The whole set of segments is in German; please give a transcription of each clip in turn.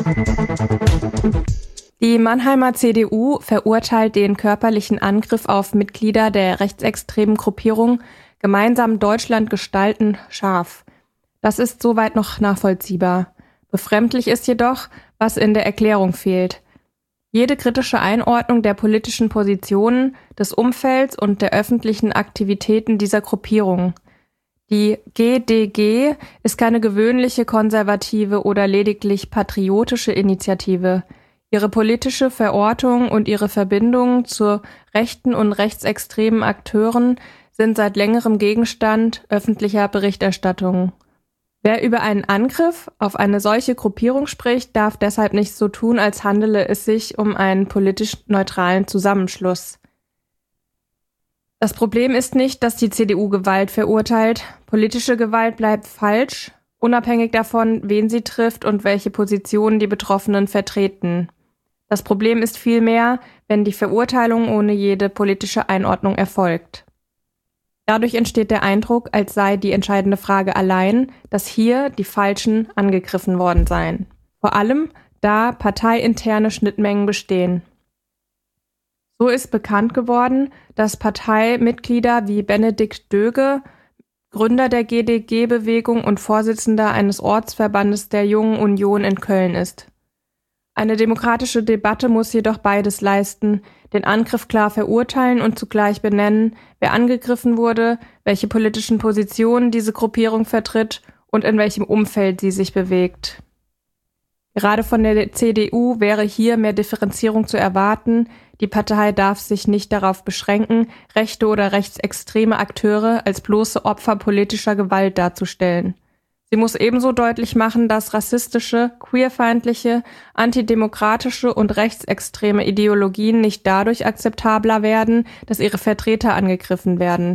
Die Mannheimer CDU verurteilt den körperlichen Angriff auf Mitglieder der rechtsextremen Gruppierung Gemeinsam Deutschland gestalten scharf. Das ist soweit noch nachvollziehbar. Befremdlich ist jedoch, was in der Erklärung fehlt. Jede kritische Einordnung der politischen Positionen, des Umfelds und der öffentlichen Aktivitäten dieser Gruppierung. Die GdG ist keine gewöhnliche konservative oder lediglich patriotische Initiative. Ihre politische Verortung und ihre Verbindungen zu rechten und rechtsextremen Akteuren sind seit längerem Gegenstand öffentlicher Berichterstattung. Wer über einen Angriff auf eine solche Gruppierung spricht, darf deshalb nicht so tun, als handele es sich um einen politisch neutralen Zusammenschluss. Das Problem ist nicht, dass die CDU Gewalt verurteilt. Politische Gewalt bleibt falsch, unabhängig davon, wen sie trifft und welche Positionen die Betroffenen vertreten. Das Problem ist vielmehr, wenn die Verurteilung ohne jede politische Einordnung erfolgt. Dadurch entsteht der Eindruck, als sei die entscheidende Frage allein, dass hier die Falschen angegriffen worden seien. Vor allem, da parteiinterne Schnittmengen bestehen. So ist bekannt geworden, dass Parteimitglieder wie Benedikt Döge, Gründer der GdG-Bewegung und Vorsitzender eines Ortsverbandes der Jungen Union in Köln ist. Eine demokratische Debatte muss jedoch beides leisten, den Angriff klar verurteilen und zugleich benennen, wer angegriffen wurde, welche politischen Positionen diese Gruppierung vertritt und in welchem Umfeld sie sich bewegt. Gerade von der CDU wäre hier mehr Differenzierung zu erwarten. Die Partei darf sich nicht darauf beschränken, rechte oder rechtsextreme Akteure als bloße Opfer politischer Gewalt darzustellen. Sie muss ebenso deutlich machen, dass rassistische, queerfeindliche, antidemokratische und rechtsextreme Ideologien nicht dadurch akzeptabler werden, dass ihre Vertreter angegriffen werden.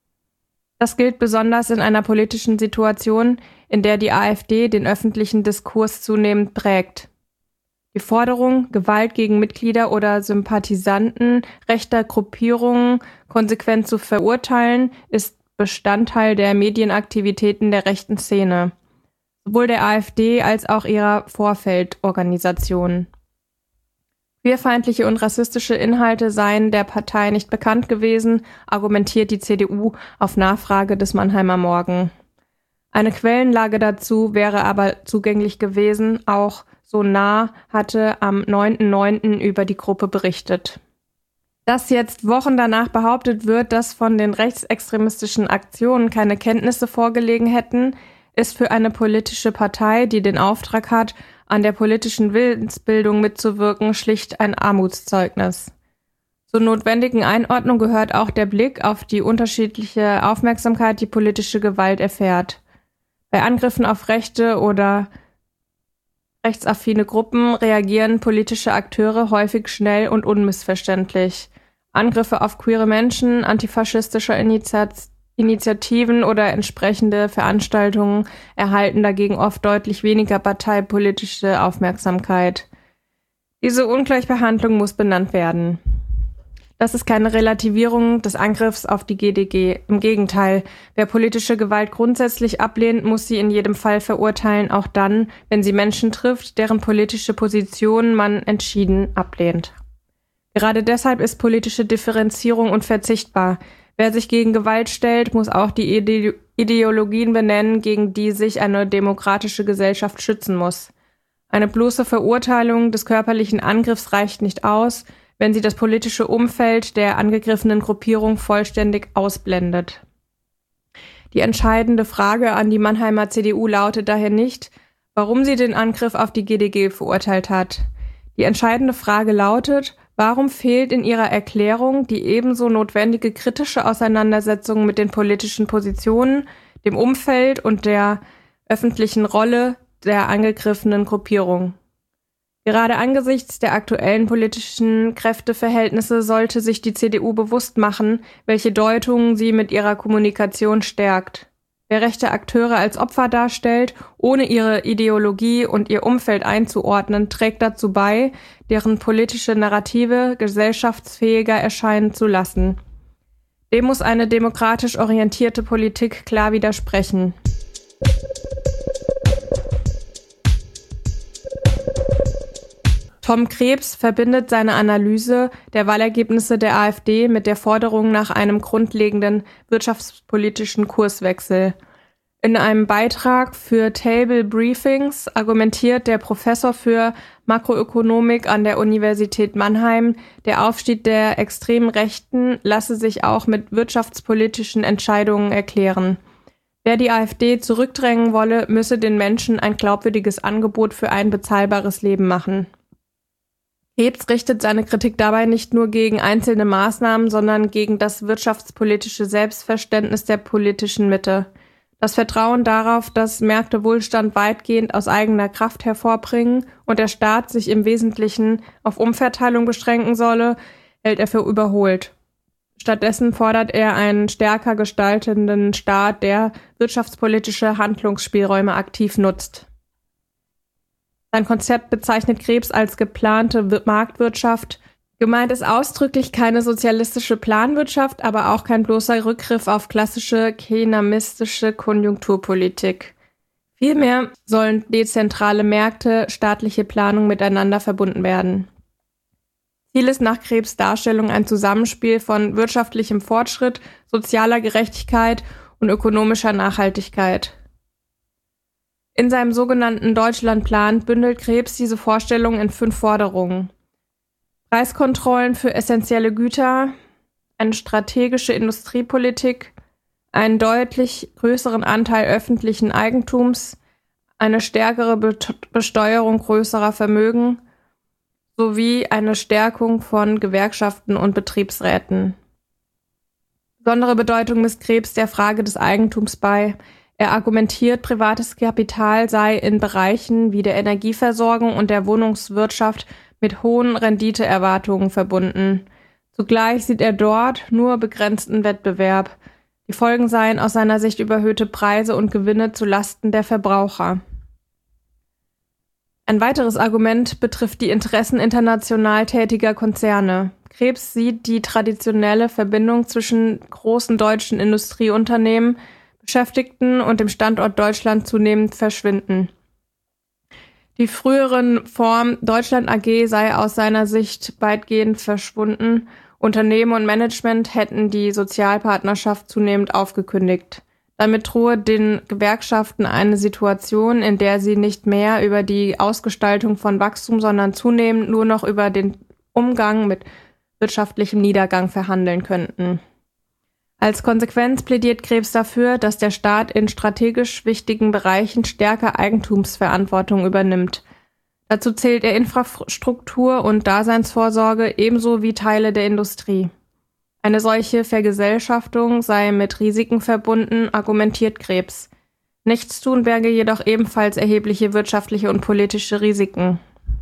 Das gilt besonders in einer politischen Situation, in der die AfD den öffentlichen Diskurs zunehmend prägt. Die Forderung, Gewalt gegen Mitglieder oder Sympathisanten rechter Gruppierungen konsequent zu verurteilen, ist Bestandteil der Medienaktivitäten der rechten Szene, sowohl der AfD als auch ihrer Vorfeldorganisationen. Queerfeindliche und rassistische Inhalte seien der Partei nicht bekannt gewesen, argumentiert die CDU auf Nachfrage des Mannheimer Morgen. Eine Quellenlage dazu wäre aber zugänglich gewesen, auch So Nah hatte am 9.9. über die Gruppe berichtet. Dass jetzt Wochen danach behauptet wird, dass von den rechtsextremistischen Aktionen keine Kenntnisse vorgelegen hätten, ist für eine politische Partei, die den Auftrag hat, an der politischen Willensbildung mitzuwirken, schlicht ein Armutszeugnis. Zur notwendigen Einordnung gehört auch der Blick auf die unterschiedliche Aufmerksamkeit, die politische Gewalt erfährt. Bei Angriffen auf rechte oder rechtsaffine Gruppen reagieren politische Akteure häufig schnell und unmissverständlich. Angriffe auf queere Menschen, antifaschistische Initiativen oder entsprechende Veranstaltungen erhalten dagegen oft deutlich weniger parteipolitische Aufmerksamkeit. Diese Ungleichbehandlung muss benannt werden. Das ist keine Relativierung des Angriffs auf die GdG. Im Gegenteil, wer politische Gewalt grundsätzlich ablehnt, muss sie in jedem Fall verurteilen, auch dann, wenn sie Menschen trifft, deren politische Positionen man entschieden ablehnt. Gerade deshalb ist politische Differenzierung unverzichtbar. Wer sich gegen Gewalt stellt, muss auch die Ideologien benennen, gegen die sich eine demokratische Gesellschaft schützen muss. Eine bloße Verurteilung des körperlichen Angriffs reicht nicht aus, wenn sie das politische Umfeld der angegriffenen Gruppierung vollständig ausblendet. Die entscheidende Frage an die Mannheimer CDU lautet daher nicht, warum sie den Angriff auf die GdG verurteilt hat. Die entscheidende Frage lautet, warum fehlt in ihrer Erklärung die ebenso notwendige kritische Auseinandersetzung mit den politischen Positionen, dem Umfeld und der öffentlichen Rolle der angegriffenen Gruppierung? Gerade angesichts der aktuellen politischen Kräfteverhältnisse sollte sich die CDU bewusst machen, welche Deutungen sie mit ihrer Kommunikation stärkt. Wer rechte Akteure als Opfer darstellt, ohne ihre Ideologie und ihr Umfeld einzuordnen, trägt dazu bei, deren politische Narrative gesellschaftsfähiger erscheinen zu lassen. Dem muss eine demokratisch orientierte Politik klar widersprechen. Tom Krebs verbindet seine Analyse der Wahlergebnisse der AfD mit der Forderung nach einem grundlegenden wirtschaftspolitischen Kurswechsel. In einem Beitrag für Table Briefings argumentiert der Professor für Makroökonomik an der Universität Mannheim, der Aufstieg der extremen Rechten lasse sich auch mit wirtschaftspolitischen Entscheidungen erklären. Wer die AfD zurückdrängen wolle, müsse den Menschen ein glaubwürdiges Angebot für ein bezahlbares Leben machen. Krebs richtet seine Kritik dabei nicht nur gegen einzelne Maßnahmen, sondern gegen das wirtschaftspolitische Selbstverständnis der politischen Mitte. Das Vertrauen darauf, dass Märkte Wohlstand weitgehend aus eigener Kraft hervorbringen und der Staat sich im Wesentlichen auf Umverteilung beschränken solle, hält er für überholt. Stattdessen fordert er einen stärker gestaltenden Staat, der wirtschaftspolitische Handlungsspielräume aktiv nutzt. Sein Konzept bezeichnet Krebs als geplante Marktwirtschaft. Gemeint ist ausdrücklich keine sozialistische Planwirtschaft, aber auch kein bloßer Rückgriff auf klassische keynesianistische Konjunkturpolitik. Vielmehr sollen dezentrale Märkte, staatliche Planung miteinander verbunden werden. Ziel ist nach Krebs' Darstellung ein Zusammenspiel von wirtschaftlichem Fortschritt, sozialer Gerechtigkeit und ökonomischer Nachhaltigkeit. In seinem sogenannten Deutschlandplan bündelt Krebs diese Vorstellung in 5 Forderungen. Preiskontrollen für essentielle Güter, eine strategische Industriepolitik, einen deutlich größeren Anteil öffentlichen Eigentums, eine stärkere Besteuerung größerer Vermögen sowie eine Stärkung von Gewerkschaften und Betriebsräten. Besondere Bedeutung misst Krebs der Frage des Eigentums bei. Er argumentiert, privates Kapital sei in Bereichen wie der Energieversorgung und der Wohnungswirtschaft mit hohen Renditeerwartungen verbunden. Zugleich sieht er dort nur begrenzten Wettbewerb. Die Folgen seien aus seiner Sicht überhöhte Preise und Gewinne zu Lasten der Verbraucher. Ein weiteres Argument betrifft die Interessen international tätiger Konzerne. Krebs sieht die traditionelle Verbindung zwischen großen deutschen Industrieunternehmen, Beschäftigten und dem Standort Deutschland zunehmend verschwinden. Die früheren Form Deutschland AG sei aus seiner Sicht weitgehend verschwunden. Unternehmen und Management hätten die Sozialpartnerschaft zunehmend aufgekündigt. Damit drohe den Gewerkschaften eine Situation, in der sie nicht mehr über die Ausgestaltung von Wachstum, sondern zunehmend nur noch über den Umgang mit wirtschaftlichem Niedergang verhandeln könnten. Als Konsequenz plädiert Krebs dafür, dass der Staat in strategisch wichtigen Bereichen stärker Eigentumsverantwortung übernimmt. Dazu zählt er Infrastruktur und Daseinsvorsorge ebenso wie Teile der Industrie. Eine solche Vergesellschaftung sei mit Risiken verbunden, argumentiert Krebs. Nichtstun berge jedoch ebenfalls erhebliche wirtschaftliche und politische Risiken.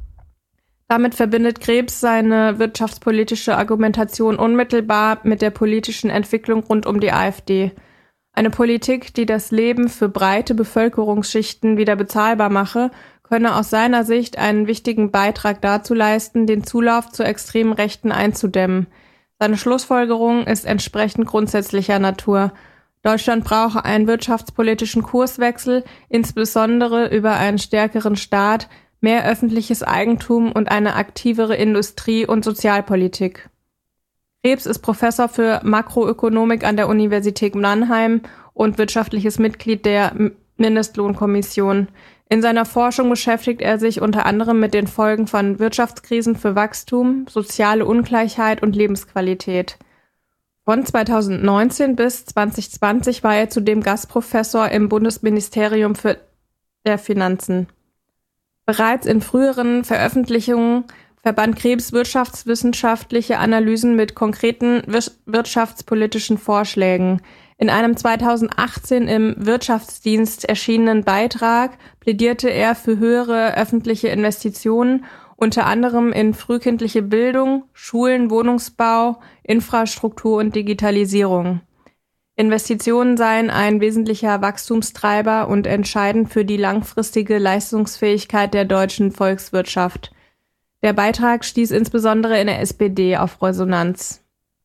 Damit verbindet Krebs seine wirtschaftspolitische Argumentation unmittelbar mit der politischen Entwicklung rund um die AfD. Eine Politik, die das Leben für breite Bevölkerungsschichten wieder bezahlbar mache, könne aus seiner Sicht einen wichtigen Beitrag dazu leisten, den Zulauf zur extremen Rechten einzudämmen. Seine Schlussfolgerung ist entsprechend grundsätzlicher Natur. Deutschland brauche einen wirtschaftspolitischen Kurswechsel, insbesondere über einen stärkeren Staat, mehr öffentliches Eigentum und eine aktivere Industrie- und Sozialpolitik. Krebs ist Professor für Makroökonomik an der Universität Mannheim und wirtschaftliches Mitglied der Mindestlohnkommission. In seiner Forschung beschäftigt er sich unter anderem mit den Folgen von Wirtschaftskrisen für Wachstum, soziale Ungleichheit und Lebensqualität. Von 2019 bis 2020 war er zudem Gastprofessor im Bundesministerium der Finanzen. Bereits in früheren Veröffentlichungen verband Krebs wirtschaftswissenschaftliche Analysen mit konkreten wirtschaftspolitischen Vorschlägen. In einem 2018 im Wirtschaftsdienst erschienenen Beitrag plädierte er für höhere öffentliche Investitionen, unter anderem in frühkindliche Bildung, Schulen, Wohnungsbau, Infrastruktur und Digitalisierung. Investitionen seien ein wesentlicher Wachstumstreiber und entscheidend für die langfristige Leistungsfähigkeit der deutschen Volkswirtschaft. Der Beitrag stieß insbesondere in der SPD auf Resonanz.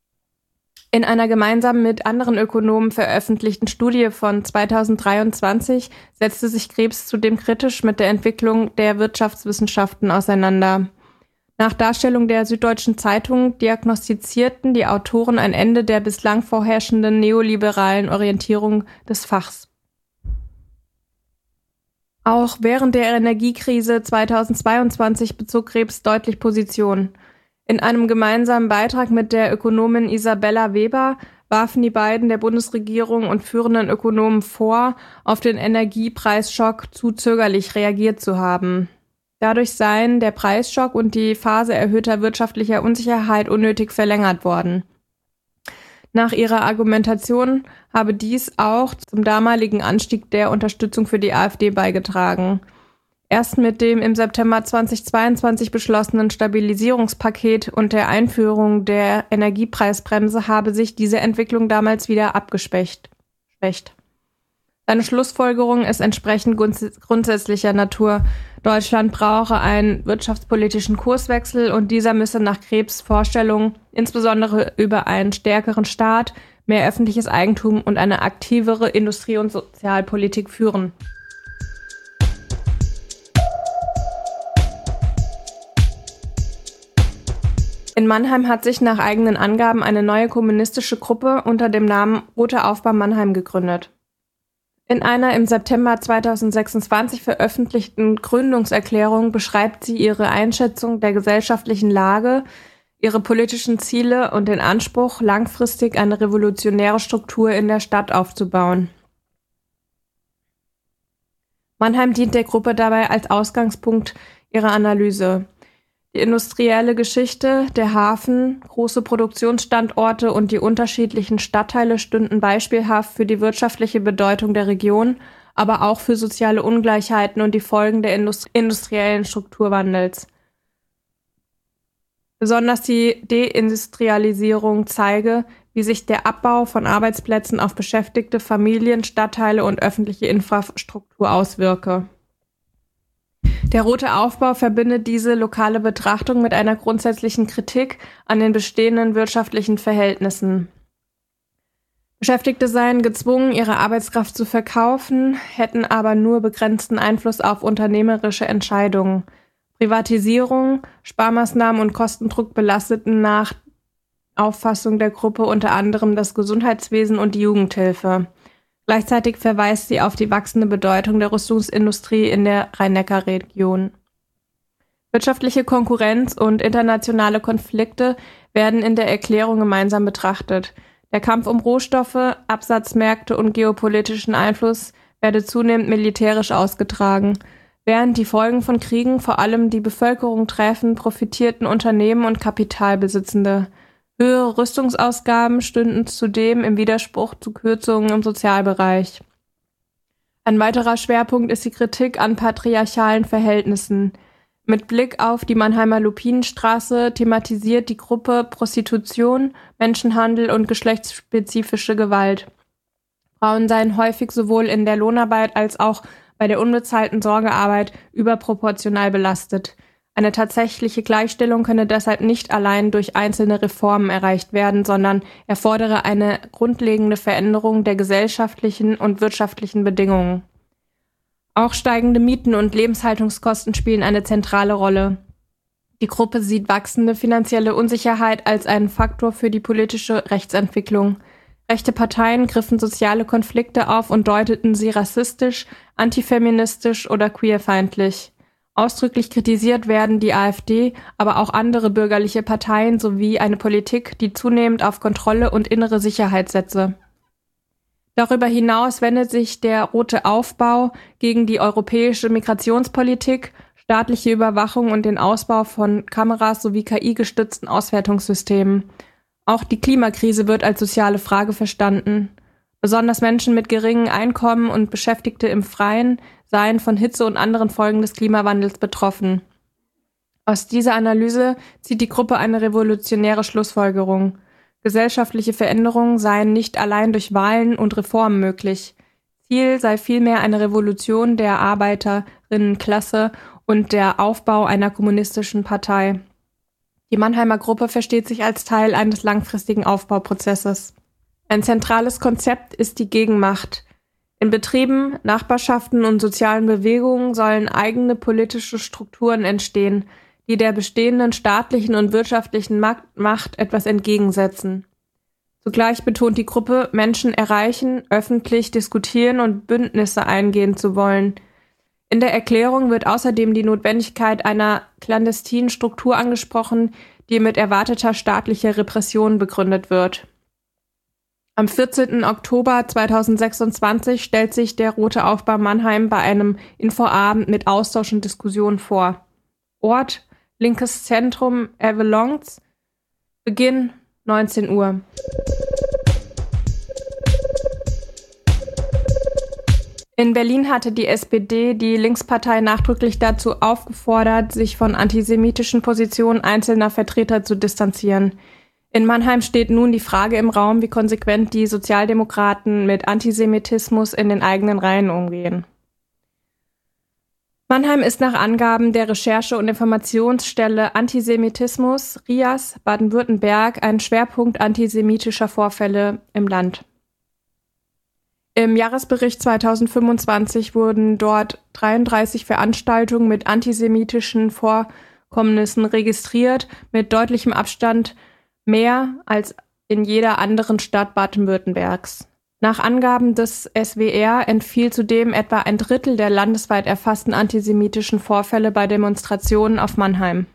In einer gemeinsam mit anderen Ökonomen veröffentlichten Studie von 2023 setzte sich Krebs zudem kritisch mit der Entwicklung der Wirtschaftswissenschaften auseinander. Nach Darstellung der Süddeutschen Zeitung diagnostizierten die Autoren ein Ende der bislang vorherrschenden neoliberalen Orientierung des Fachs. Auch während der Energiekrise 2022 bezog Krebs deutlich Position. In einem gemeinsamen Beitrag mit der Ökonomin Isabella Weber warfen die beiden der Bundesregierung und führenden Ökonomen vor, auf den Energiepreisschock zu zögerlich reagiert zu haben. Dadurch seien der Preisschock und die Phase erhöhter wirtschaftlicher Unsicherheit unnötig verlängert worden. Nach ihrer Argumentation habe dies auch zum damaligen Anstieg der Unterstützung für die AfD beigetragen. Erst mit dem im September 2022 beschlossenen Stabilisierungspaket und der Einführung der Energiepreisbremse habe sich diese Entwicklung damals wieder abgeschwächt. Seine Schlussfolgerung ist entsprechend grundsätzlicher Natur. Deutschland brauche einen wirtschaftspolitischen Kurswechsel und dieser müsse nach Krebs' Vorstellungen insbesondere über einen stärkeren Staat, mehr öffentliches Eigentum und eine aktivere Industrie- und Sozialpolitik führen. In Mannheim hat sich nach eigenen Angaben eine neue kommunistische Gruppe unter dem Namen Roter Aufbau Mannheim gegründet. In einer im September 2026 veröffentlichten Gründungserklärung beschreibt sie ihre Einschätzung der gesellschaftlichen Lage, ihre politischen Ziele und den Anspruch, langfristig eine revolutionäre Struktur in der Stadt aufzubauen. Mannheim dient der Gruppe dabei als Ausgangspunkt ihrer Analyse. Die industrielle Geschichte, der Hafen, große Produktionsstandorte und die unterschiedlichen Stadtteile stünden beispielhaft für die wirtschaftliche Bedeutung der Region, aber auch für soziale Ungleichheiten und die Folgen der industriellen Strukturwandels. Besonders die Deindustrialisierung zeige, wie sich der Abbau von Arbeitsplätzen auf Beschäftigte, Familien, Stadtteile und öffentliche Infrastruktur auswirke. Der Rote Aufbau verbindet diese lokale Betrachtung mit einer grundsätzlichen Kritik an den bestehenden wirtschaftlichen Verhältnissen. Beschäftigte seien gezwungen, ihre Arbeitskraft zu verkaufen, hätten aber nur begrenzten Einfluss auf unternehmerische Entscheidungen. Privatisierung, Sparmaßnahmen und Kostendruck belasteten nach Auffassung der Gruppe unter anderem das Gesundheitswesen und die Jugendhilfe. Gleichzeitig verweist sie auf die wachsende Bedeutung der Rüstungsindustrie in der Rhein-Neckar-Region. Wirtschaftliche Konkurrenz und internationale Konflikte werden in der Erklärung gemeinsam betrachtet. Der Kampf um Rohstoffe, Absatzmärkte und geopolitischen Einfluss werde zunehmend militärisch ausgetragen. Während die Folgen von Kriegen vor allem die Bevölkerung treffen, profitierten Unternehmen und Kapitalbesitzende. Höhere Rüstungsausgaben stünden zudem im Widerspruch zu Kürzungen im Sozialbereich. Ein weiterer Schwerpunkt ist die Kritik an patriarchalen Verhältnissen. Mit Blick auf die Mannheimer Lupinenstraße thematisiert die Gruppe Prostitution, Menschenhandel und geschlechtsspezifische Gewalt. Frauen seien häufig sowohl in der Lohnarbeit als auch bei der unbezahlten Sorgearbeit überproportional belastet. Eine tatsächliche Gleichstellung könne deshalb nicht allein durch einzelne Reformen erreicht werden, sondern erfordere eine grundlegende Veränderung der gesellschaftlichen und wirtschaftlichen Bedingungen. Auch steigende Mieten und Lebenshaltungskosten spielen eine zentrale Rolle. Die Gruppe sieht wachsende finanzielle Unsicherheit als einen Faktor für die politische Rechtsentwicklung. Rechte Parteien griffen soziale Konflikte auf und deuteten sie rassistisch, antifeministisch oder queerfeindlich. Ausdrücklich kritisiert werden die AfD, aber auch andere bürgerliche Parteien sowie eine Politik, die zunehmend auf Kontrolle und innere Sicherheit setze. Darüber hinaus wendet sich der Rote Aufbau gegen die europäische Migrationspolitik, staatliche Überwachung und den Ausbau von Kameras sowie KI-gestützten Auswertungssystemen. Auch die Klimakrise wird als soziale Frage verstanden. Besonders Menschen mit geringem Einkommen und Beschäftigte im Freien seien von Hitze und anderen Folgen des Klimawandels betroffen. Aus dieser Analyse zieht die Gruppe eine revolutionäre Schlussfolgerung. Gesellschaftliche Veränderungen seien nicht allein durch Wahlen und Reformen möglich. Ziel sei vielmehr eine Revolution der Arbeiterinnenklasse und der Aufbau einer kommunistischen Partei. Die Mannheimer Gruppe versteht sich als Teil eines langfristigen Aufbauprozesses. Ein zentrales Konzept ist die Gegenmacht. In Betrieben, Nachbarschaften und sozialen Bewegungen sollen eigene politische Strukturen entstehen. die der bestehenden staatlichen und wirtschaftlichen Macht etwas entgegensetzen. Zugleich betont die Gruppe, Menschen erreichen, öffentlich diskutieren und Bündnisse eingehen zu wollen. In der Erklärung wird außerdem die Notwendigkeit einer clandestinen Struktur angesprochen, die mit erwarteter staatlicher Repression begründet wird. Am 14. Oktober 2026 stellt sich der Rote Aufbau Mannheim bei einem Infoabend mit Austausch und Diskussion vor. Ort: Linkes Zentrum Avalons. Beginn 19 Uhr. In Berlin hatte die SPD die Linkspartei nachdrücklich dazu aufgefordert, sich von antisemitischen Positionen einzelner Vertreter zu distanzieren. In Mannheim steht nun die Frage im Raum, wie konsequent die Sozialdemokraten mit Antisemitismus in den eigenen Reihen umgehen. Mannheim ist nach Angaben der Recherche- und Informationsstelle Antisemitismus RIAS Baden-Württemberg ein Schwerpunkt antisemitischer Vorfälle im Land. Im Jahresbericht 2025 wurden dort 33 Veranstaltungen mit antisemitischen Vorkommnissen registriert, mit deutlichem Abstand mehr als in jeder anderen Stadt Baden-Württembergs. Nach Angaben des SWR entfiel zudem etwa ein Drittel der landesweit erfassten antisemitischen Vorfälle bei Demonstrationen auf Mannheim.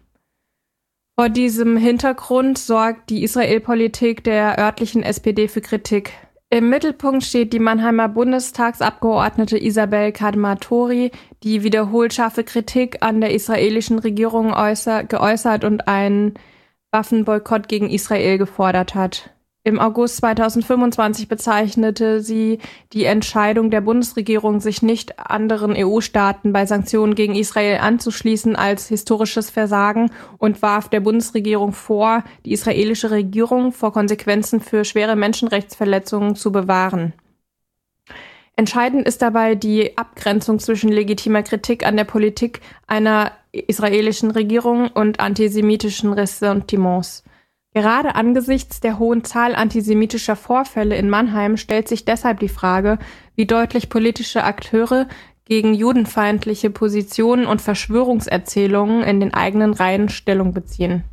Vor diesem Hintergrund sorgt die Israel-Politik der örtlichen SPD für Kritik. Im Mittelpunkt steht die Mannheimer Bundestagsabgeordnete Isabel Kadmatori, die wiederholt scharfe Kritik an der israelischen Regierung geäußert und einen Waffenboykott gegen Israel gefordert hat. Im August 2025 bezeichnete sie die Entscheidung der Bundesregierung, sich nicht anderen EU-Staaten bei Sanktionen gegen Israel anzuschließen, als historisches Versagen und warf der Bundesregierung vor, die israelische Regierung vor Konsequenzen für schwere Menschenrechtsverletzungen zu bewahren. Entscheidend ist dabei die Abgrenzung zwischen legitimer Kritik an der Politik einer israelischen Regierung und antisemitischen Ressentiments. Gerade angesichts der hohen Zahl antisemitischer Vorfälle in Mannheim stellt sich deshalb die Frage, wie deutlich politische Akteure gegen judenfeindliche Positionen und Verschwörungserzählungen in den eigenen Reihen Stellung beziehen.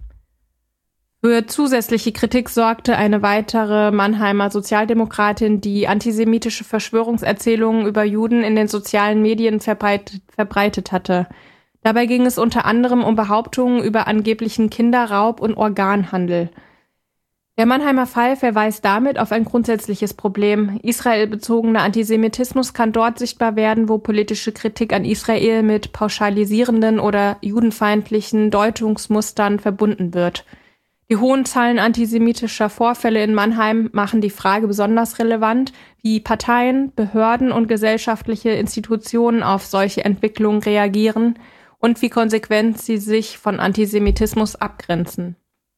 Für zusätzliche Kritik sorgte eine weitere Mannheimer Sozialdemokratin, die antisemitische Verschwörungserzählungen über Juden in den sozialen Medien verbreitet hatte. Dabei ging es unter anderem um Behauptungen über angeblichen Kinderraub und Organhandel. Der Mannheimer Fall verweist damit auf ein grundsätzliches Problem. Israelbezogener Antisemitismus kann dort sichtbar werden, wo politische Kritik an Israel mit pauschalisierenden oder judenfeindlichen Deutungsmustern verbunden wird. Die hohen Zahlen antisemitischer Vorfälle in Mannheim machen die Frage besonders relevant, wie Parteien, Behörden und gesellschaftliche Institutionen auf solche Entwicklungen reagieren und wie konsequent sie sich von Antisemitismus abgrenzen.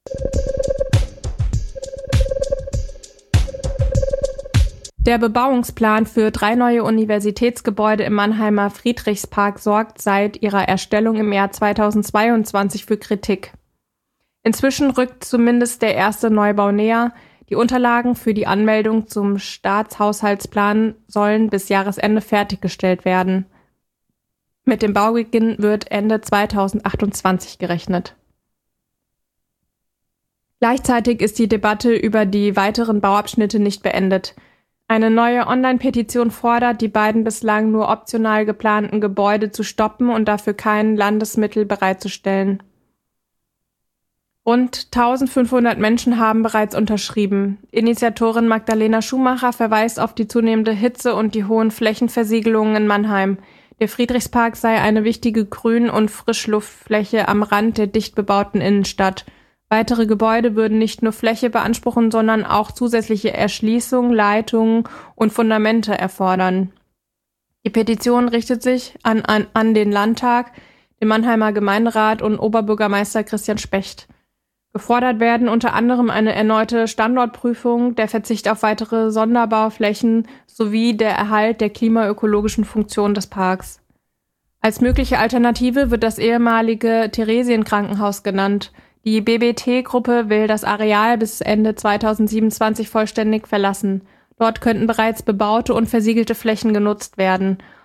Der Bebauungsplan für 3 neue Universitätsgebäude im Mannheimer Friedrichspark sorgt seit ihrer Erstellung im Jahr 2022 für Kritik. Inzwischen rückt zumindest der erste Neubau näher. Die Unterlagen für die Anmeldung zum Staatshaushaltsplan sollen bis Jahresende fertiggestellt werden. Mit dem Baubeginn wird Ende 2028 gerechnet. Gleichzeitig ist die Debatte über die weiteren Bauabschnitte nicht beendet. Eine neue Online-Petition fordert, die beiden bislang nur optional geplanten Gebäude zu stoppen und dafür kein Landesmittel bereitzustellen. Rund 1500 Menschen haben bereits unterschrieben. Initiatorin Magdalena Schumacher verweist auf die zunehmende Hitze und die hohen Flächenversiegelungen in Mannheim. Der Friedrichspark sei eine wichtige Grün- und Frischluftfläche am Rand der dicht bebauten Innenstadt. Weitere Gebäude würden nicht nur Fläche beanspruchen, sondern auch zusätzliche Erschließung, Leitungen und Fundamente erfordern. Die Petition richtet sich an den Landtag, den Mannheimer Gemeinderat und Oberbürgermeister Christian Specht. Gefordert werden unter anderem eine erneute Standortprüfung, der Verzicht auf weitere Sonderbauflächen sowie der Erhalt der klimaökologischen Funktion des Parks. Als mögliche Alternative wird das ehemalige Theresienkrankenhaus genannt. Die BBT-Gruppe will das Areal bis Ende 2027 vollständig verlassen. Dort könnten bereits bebaute und versiegelte Flächen genutzt werden.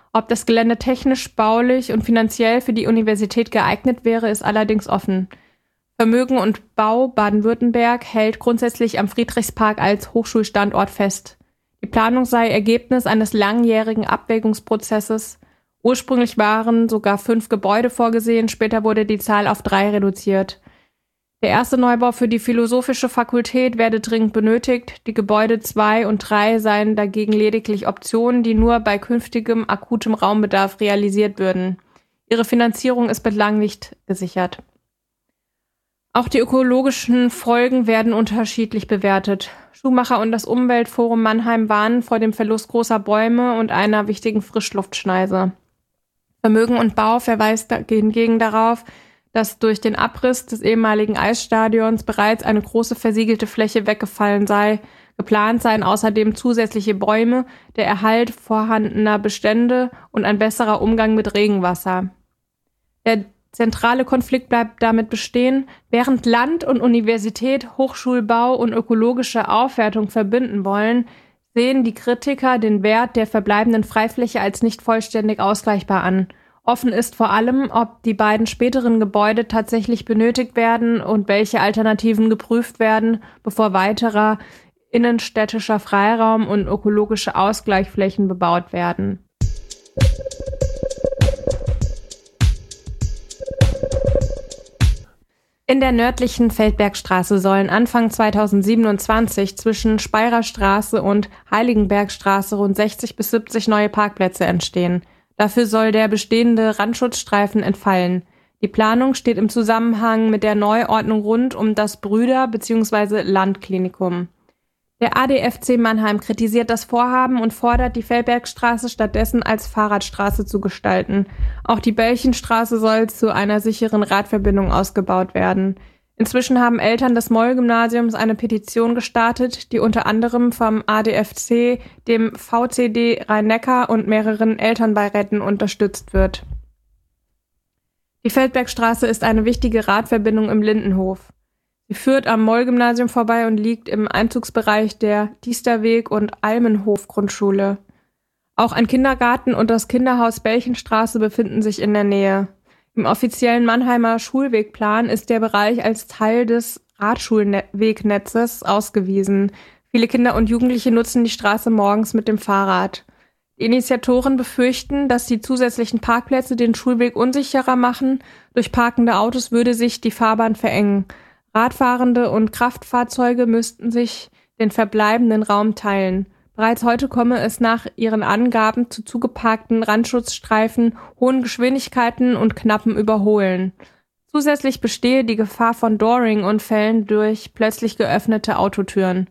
Ob das Gelände technisch, baulich und finanziell für die Universität geeignet wäre, ist allerdings offen. Vermögen und Bau Baden-Württemberg hält grundsätzlich am Friedrichspark als Hochschulstandort fest. Die Planung sei Ergebnis eines langjährigen Abwägungsprozesses. Ursprünglich waren sogar 5 Gebäude vorgesehen, später wurde die Zahl auf 3 reduziert. Der erste Neubau für die Philosophische Fakultät werde dringend benötigt. Die Gebäude 2 und 3 seien dagegen lediglich Optionen, die nur bei künftigem akutem Raumbedarf realisiert würden. Ihre Finanzierung ist bislang nicht gesichert. Auch die ökologischen Folgen werden unterschiedlich bewertet. Schumacher und das Umweltforum Mannheim warnen vor dem Verlust großer Bäume und einer wichtigen Frischluftschneise. Vermögen und Bau verweist hingegen darauf, dass durch den Abriss des ehemaligen Eisstadions bereits eine große versiegelte Fläche weggefallen sei. Geplant seien außerdem zusätzliche Bäume, der Erhalt vorhandener Bestände und ein besserer Umgang mit Regenwasser. Der zentrale Konflikt bleibt damit bestehen, während Land und Universität Hochschulbau und ökologische Aufwertung verbinden wollen, sehen die Kritiker den Wert der verbleibenden Freifläche als nicht vollständig ausgleichbar an. Offen ist vor allem, ob die beiden späteren Gebäude tatsächlich benötigt werden und welche Alternativen geprüft werden, bevor weiterer innenstädtischer Freiraum und ökologische Ausgleichsflächen bebaut werden. In der nördlichen Feldbergstraße sollen Anfang 2027 zwischen Speyerer Straße und Heiligenbergstraße rund 60 bis 70 neue Parkplätze entstehen. Dafür soll der bestehende Randschutzstreifen entfallen. Die Planung steht im Zusammenhang mit der Neuordnung rund um das Brüder- bzw. Landklinikum. Der ADFC Mannheim kritisiert das Vorhaben und fordert, die Feldbergstraße stattdessen als Fahrradstraße zu gestalten. Auch die Belchenstraße soll zu einer sicheren Radverbindung ausgebaut werden. Inzwischen haben Eltern des Moll-Gymnasiums eine Petition gestartet, die unter anderem vom ADFC, dem VCD Rhein-Neckar und mehreren Elternbeiräten unterstützt wird. Die Feldbergstraße ist eine wichtige Radverbindung im Lindenhof. Sie führt am Moll-Gymnasium vorbei und liegt im Einzugsbereich der Diesterweg- und Almenhof-Grundschule. Auch ein Kindergarten und das Kinderhaus Belchenstraße befinden sich in der Nähe. Im offiziellen Mannheimer Schulwegplan ist der Bereich als Teil des Radschulwegnetzes ausgewiesen. Viele Kinder und Jugendliche nutzen die Straße morgens mit dem Fahrrad. Die Initiatoren befürchten, dass die zusätzlichen Parkplätze den Schulweg unsicherer machen. Durch parkende Autos würde sich die Fahrbahn verengen. Radfahrende und Kraftfahrzeuge müssten sich den verbleibenden Raum teilen. Bereits heute komme es nach ihren Angaben zu zugeparkten Randschutzstreifen, hohen Geschwindigkeiten und knappen Überholen. Zusätzlich bestehe die Gefahr von Dooring-Unfällen durch plötzlich geöffnete Autotüren.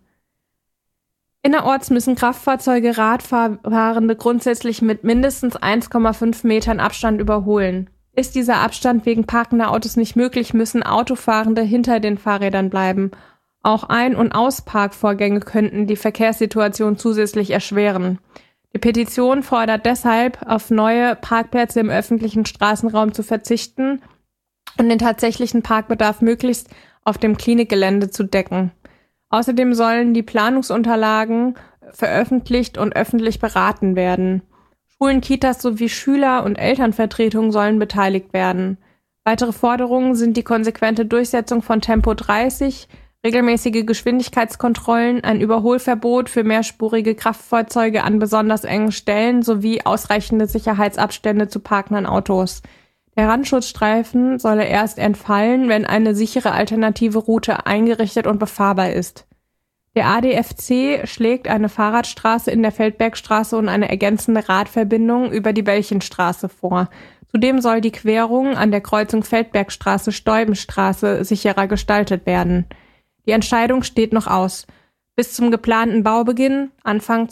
Innerorts müssen Kraftfahrzeuge Radfahrende grundsätzlich mit mindestens 1,5 Metern Abstand überholen. Ist dieser Abstand wegen parkender Autos nicht möglich, müssen Autofahrende hinter den Fahrrädern bleiben. Auch Ein- und Ausparkvorgänge könnten die Verkehrssituation zusätzlich erschweren. Die Petition fordert deshalb, auf neue Parkplätze im öffentlichen Straßenraum zu verzichten und den tatsächlichen Parkbedarf möglichst auf dem Klinikgelände zu decken. Außerdem sollen die Planungsunterlagen veröffentlicht und öffentlich beraten werden. Schulen, Kitas sowie Schüler- und Elternvertretungen sollen beteiligt werden. Weitere Forderungen sind die konsequente Durchsetzung von Tempo 30, regelmäßige Geschwindigkeitskontrollen, ein Überholverbot für mehrspurige Kraftfahrzeuge an besonders engen Stellen sowie ausreichende Sicherheitsabstände zu parkenden Autos. Der Randschutzstreifen solle erst entfallen, wenn eine sichere alternative Route eingerichtet und befahrbar ist. Der ADFC schlägt eine Fahrradstraße in der Feldbergstraße und eine ergänzende Radverbindung über die Belchenstraße vor. Zudem soll die Querung an der Kreuzung Feldbergstraße-Steubenstraße sicherer gestaltet werden. Die Entscheidung steht noch aus. Bis zum geplanten Baubeginn, Anfang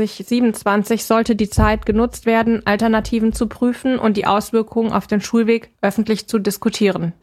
2027, sollte die Zeit genutzt werden, Alternativen zu prüfen und die Auswirkungen auf den Schulweg öffentlich zu diskutieren.